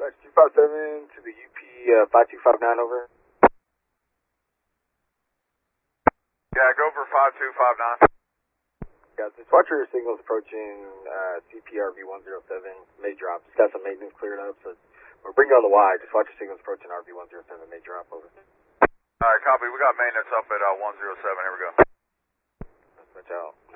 Dispatch 257 to the UP 5259, over. Yeah, go for 5259. Yeah, dispatcher signals approaching CPRV 107, may drop. Just got some maintenance cleared up, so we're bringing on the Y. Dispatcher signals approaching RV 107, may drop, over. Alright, copy. We got maintenance up at 107. Here we go. Dispatch out.